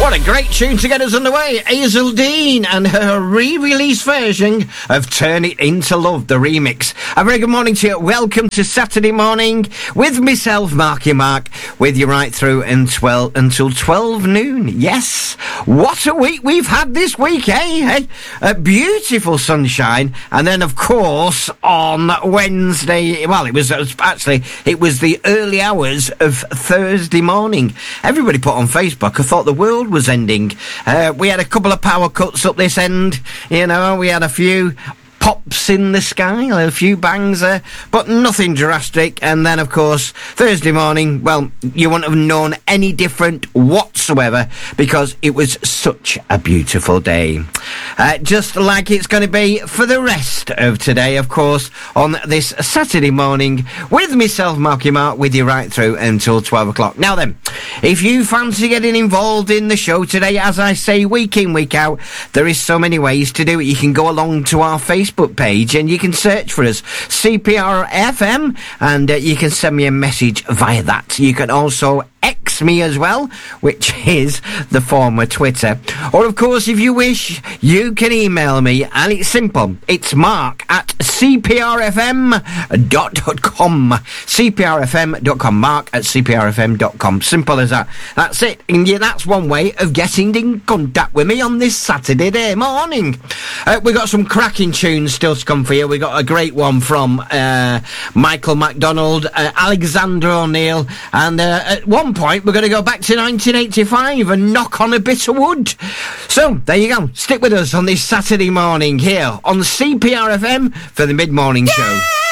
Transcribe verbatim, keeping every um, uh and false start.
What a great tune to get us underway. Hazel Dean and her re-release version of Turn It Into Love, the remix. A very good morning to you. Welcome to Saturday morning with myself, Marky Mark, with you right through until, until twelve noon. Yes, what a week we've had this week, eh? Hey, a beautiful sunshine. And then, of course, on Wednesday, well, it was actually, it was the early hours of Thursday morning. Everybody put on Facebook, I thought the world was ending. Uh, we had a couple of power cuts up this end, you know, we had a few pops in the sky, a few bangs there, but nothing drastic. And then, of course, Thursday morning, well, you wouldn't have known any different whatsoever because it was such a beautiful day. Uh, just like it's going to be for the rest of today, of course, on this Saturday morning with myself, Marky Mark, with you right through until twelve o'clock. Now then, if you fancy getting involved in the show today, as I say, week in, week out, there is so many ways to do it. You can go along to our Facebook page and you can search for us, C P R F M, and uh, you can send me a message via that. You can also X me as well, which is the former Twitter. Or, of course, if you wish, you can email me, and it's simple. It's mark at c p r f m dot com. c p r f m dot com. Mark at c p r f m dot com. Simple as that. That's it. And yeah, that's one way of getting in contact with me on this Saturday day morning. Uh, we've got some cracking tunes still to come for you. We've got a great one from uh, Michael McDonald, uh, Alexander O'Neill, and uh, at one point we're going to go back to nineteen eighty-five and knock on a bit of wood. So there you go. Stick with us on this Saturday morning here on C P R F M for the mid-morning show.